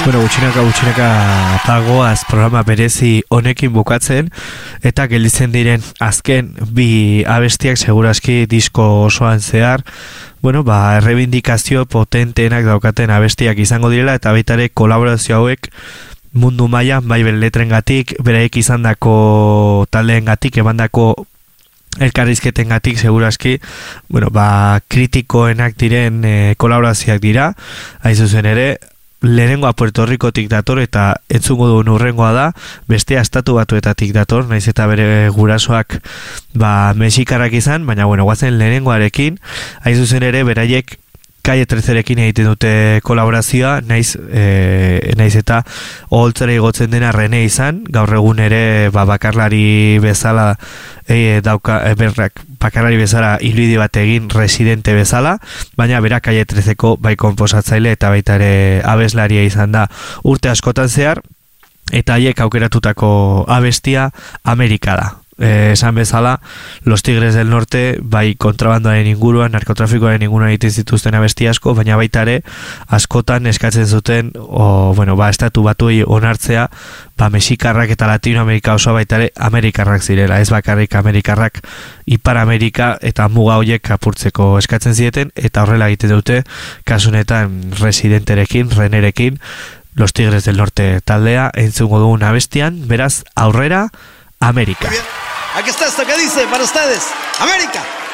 Bueno, gutxinaka pagoaz programa berezi honekin bukatzen, eta gelditzen diren azken bi abestiak seguraski disko osoan zehar, bueno, errebindikazio potenteenak daukaten abestiak izango direla, eta baita ere kolaborazio hauek mundu mailan bai bere letrengatik, beraiek izandako taldeengatik, emandako elkarrizketengatik seguraski, bueno, kritikoenak diren kolaborazioak dira, hain zuzen ere, lehenengoa Puerto Ricotik dator eta entzungo duen urrengoa da, bestea Estatu Batuetatik dator, naiz eta bere gurasoak mexikarrak izan, baina bueno, guazen lehenengoarekin, hain zuzen ere, beraiek Calle 13rekin egiten dute kolaborazioa, naiz eta oholtzera igotzen dena Rene izan, gaur egun ere bakarlari bezala bakarlari bezala iluidi bat egin residente bezala, baina bera Calle 13ko bai konposatzaile eta baita ere abeslaria izan da urte askotan zehar, eta haiek aukeratutako abestia Amerika da. Esan bezala, Los Tigres del Norte bai kontrabandoaren inguruan, narkotrafikoaren inguruan egiten zituzten abesti asko, baina baita ere askotan eskatzen zuten Estatu Batuei onartzea mexikarrak eta Latinoamerika osoa baita ere amerikarrak zirela, ez bakarrik amerikarrak Ipar Amerika eta muga horiek apurtzeko eskatzen zieten, eta horrela egiten dute kasunetan residenterekin, Renerekin, Los Tigres del Norte taldea entzungo dugun abestian, beraz aurrera América. Aquí está esto que dice para ustedes, América.